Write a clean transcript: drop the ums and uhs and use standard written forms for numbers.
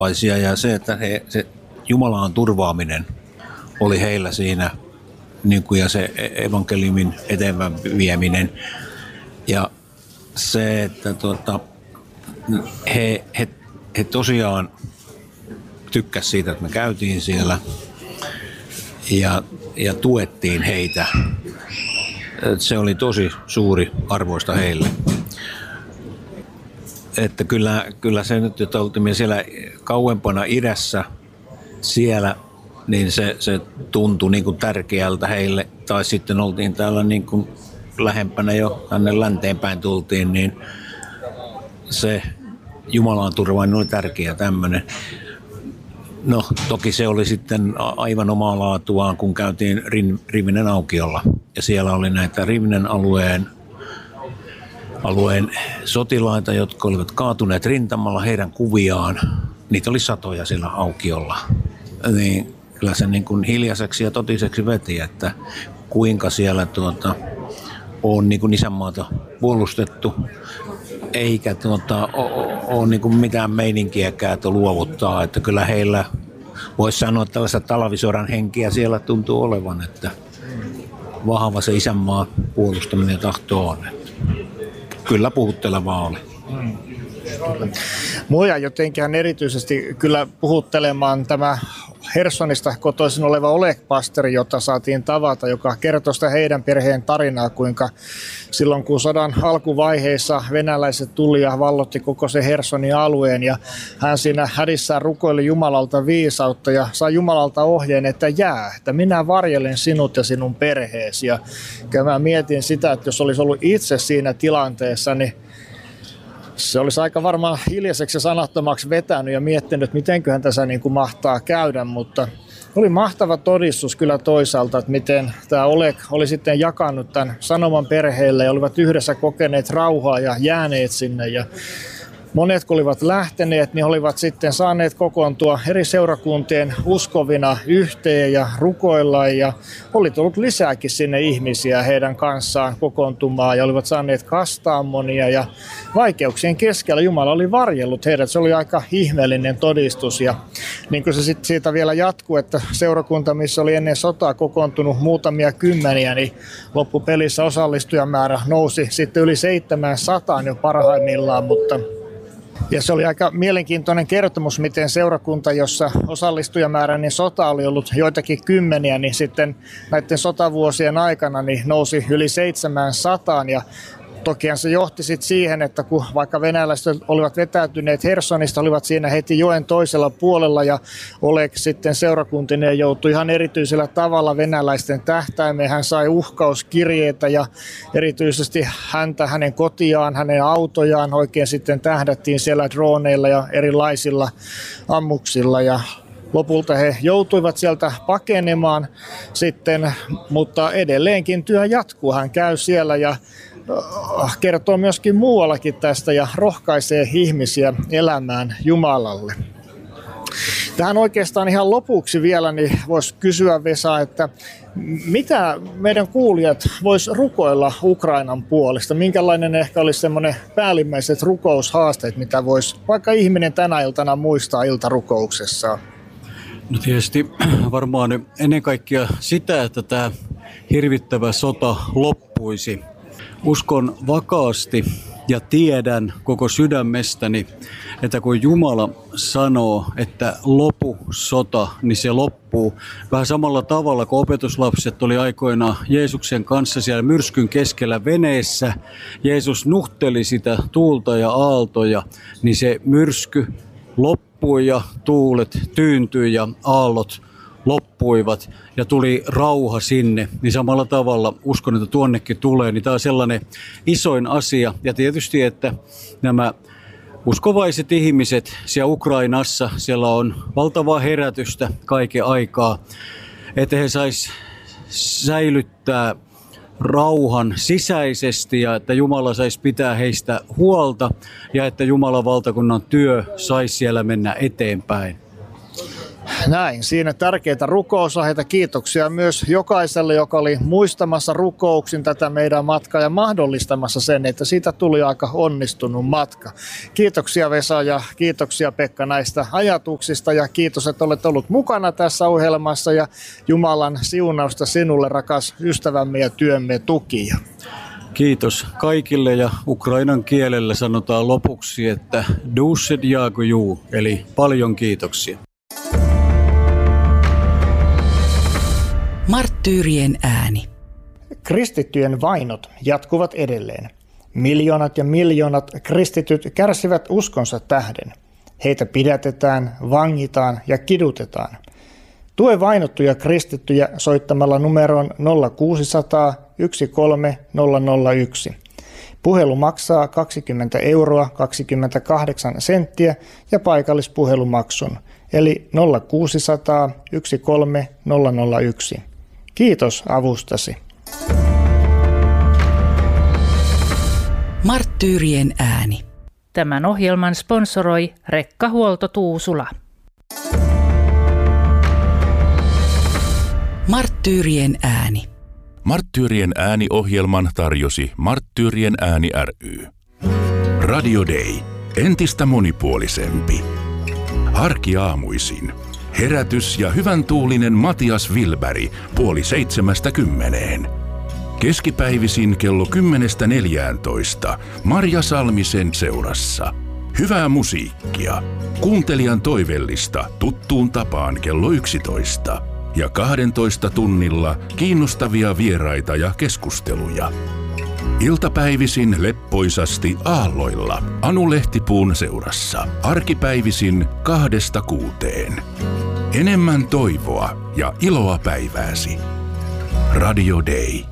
ja se, että se Jumalan turvaaminen oli heillä siinä niin kuin, ja se evankeliumin eteenpäin vieminen. Ja se, että he tosiaan tykkäsivät siitä, että me käytiin siellä ja tuettiin heitä. Se oli tosi suuri arvoista heille. Että kyllä se nyt, että oltiin siellä kauempana idässä siellä, niin se tuntui niin kuin tärkeältä heille. Tai sitten oltiin täällä niin kuin lähempänä jo tänne länteenpäin tultiin, niin se Jumalan turvaaminen oli tärkeä tämmöinen. No toki se oli sitten aivan omaa laatuaan, kun käytiin Rivinen aukiolla. Ja siellä oli näitä Rivinen alueen sotilaita, jotka olivat kaatuneet rintamalla, heidän kuviaan. Niitä oli satoja siellä aukiolla. Niin kyllä se niin kuin hiljaiseksi ja totiseksi veti, että kuinka siellä on niin kuin isänmaata puolustettu, eikä ole niin kuin mitään meininkiäkään luovuttaa. Että kyllä heillä voisi sanoa, että tällaista talvisodan henkiä siellä tuntuu olevan, että vahva se isänmaan puolustaminen tahto on. Että kyllä puhuttelevaa oli. Mua jotenkin erityisesti kyllä puhuttelemaan tämä Hersonista kotoisin oleva Oleg-pastori, jota saatiin tavata, joka kertoi sitä heidän perheen tarinaa, kuinka silloin kun sodan alkuvaiheessa venäläiset tuli ja vallotti koko se Hersonin alueen ja hän siinä hädissään rukoili Jumalalta viisautta ja sai Jumalalta ohjeen, että että minä varjelen sinut ja sinun perheesi. Ja mä mietin sitä, että jos olisi ollut itse siinä tilanteessa, niin se olisi aika varmaan hiljaiseksi ja sanattomaksi vetänyt ja miettinyt, että mitenköhän tässä niin kuin mahtaa käydä, mutta oli mahtava todistus kyllä toisaalta, että miten tämä Oleg oli sitten jakanut tämän sanoman perheelle ja olivat yhdessä kokeneet rauhaa ja jääneet sinne. Ja monet kun olivat lähteneet, niin olivat sitten saaneet kokoontua eri seurakuntien uskovina yhteen ja rukoilla ja oli tullut lisääkin sinne ihmisiä heidän kanssaan kokoontumaan ja olivat saaneet kastaa monia ja vaikeuksien keskellä Jumala oli varjellut heidät. Se oli aika ihmeellinen todistus ja niin kuin se sitten siitä vielä jatkuu, että seurakunta, missä oli ennen sotaa kokoontunut muutamia kymmeniä, niin loppupelissä osallistujamäärä nousi sitten yli 700 jo parhaimmillaan, mutta ja se oli aika mielenkiintoinen kertomus, miten seurakunta, jossa osallistujamääräinen sota oli ollut joitakin kymmeniä, niin sitten näiden sotavuosien aikana niin nousi yli 700 ja tokihan se johti sitten siihen, että kun vaikka venäläiset olivat vetäytyneet Hersonista, olivat siinä heti joen toisella puolella ja Oleg sitten seurakuntineen joutui ihan erityisellä tavalla venäläisten tähtäimeen. Hän sai uhkauskirjeitä ja erityisesti hänen kotiaan, hänen autojaan oikein sitten tähdättiin siellä droneilla ja erilaisilla ammuksilla ja lopulta he joutuivat sieltä pakenemaan sitten, mutta edelleenkin työ jatkuu. Hän käy siellä ja kertoo myöskin muuallakin tästä ja rohkaisee ihmisiä elämään Jumalalle. Tähän oikeastaan ihan lopuksi vielä niin voisi kysyä, Vesa, että mitä meidän kuulijat vois rukoilla Ukrainan puolesta? Minkälainen ehkä olisi semmoinen päällimmäiset rukoushaasteet, mitä voisi vaikka ihminen tänä iltana muistaa iltarukouksessaan? No tietysti varmaan ennen kaikkea sitä, että tämä hirvittävä sota loppuisi. Uskon vakaasti ja tiedän koko sydämestäni, että kun Jumala sanoo, että lopu sota, niin se loppuu. Vähän samalla tavalla kuin opetuslapset oli aikoinaan Jeesuksen kanssa siellä myrskyn keskellä veneessä. Jeesus nuhteli sitä tuulta ja aaltoja, niin se myrsky loppui ja tuulet tyyntyi ja aallot loppuivat ja tuli rauha sinne, niin samalla tavalla uskon, että tuonnekin tulee, niin tämä on sellainen isoin asia. Ja tietysti, että nämä uskovaiset ihmiset siellä Ukrainassa, siellä on valtavaa herätystä kaiken aikaa, että he sais säilyttää rauhan sisäisesti ja että Jumala saisi pitää heistä huolta ja että Jumalan valtakunnan työ saisi siellä mennä eteenpäin. Näin, siinä tärkeitä rukousaiheita. Kiitoksia myös jokaiselle, joka oli muistamassa rukouksin tätä meidän matkaa ja mahdollistamassa sen, että siitä tuli aika onnistunut matka. Kiitoksia Vesa ja kiitoksia Pekka näistä ajatuksista ja kiitos, että olet ollut mukana tässä ohjelmassa ja Jumalan siunausta sinulle, rakas ystävämme ja työmme tukija. Kiitos kaikille ja ukrainan kielellä sanotaan lopuksi, että duše djakuju, eli paljon kiitoksia. Marttyyrien ääni. Kristittyjen vainot jatkuvat edelleen. Miljoonat ja miljoonat kristityt kärsivät uskonsa tähden. Heitä pidätetään, vangitaan ja kidutetaan. Tue vainottuja kristittyjä soittamalla numeroon 0600 13001. Puhelu maksaa 20 euroa 28 senttiä ja paikallispuhelumaksun, eli 0600 13001. Kiitos avustasi. Marttyyrien ääni. Tämän ohjelman sponsoroi Rekkahuolto Tuusula. Marttyyrien ääni. Marttyyrien ääni-ohjelman tarjosi Marttyyrien ääni ry. Radio Day. Entistä monipuolisempi. Arkiaamuisin. Herätys ja hyvän tuulinen Matias Wilberg 6:30. Keskipäivisin kello 10:14 Marja Salmisen seurassa. Hyvää musiikkia. Kuuntelijan toivellista tuttuun tapaan kello 11. Ja 12 tunnilla kiinnostavia vieraita ja keskusteluja. Iltapäivisin leppoisasti aalloilla Anu Lehtipuun seurassa. Arkipäivisin 2-6. Enemmän toivoa ja iloa päivääsi. Radio Day.